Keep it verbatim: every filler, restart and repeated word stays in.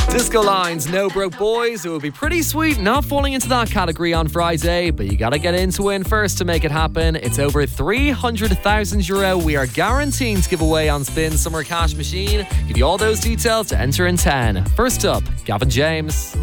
Disco Lines, No Broke Boys. It would be pretty sweet not falling into that category on Friday, but you gotta get in to win first to make it happen. It's over three hundred thousand euro we are guaranteeing to give away on Spin Summer Cash Machine. Give you all those details to enter in ten. First up, Gavin James.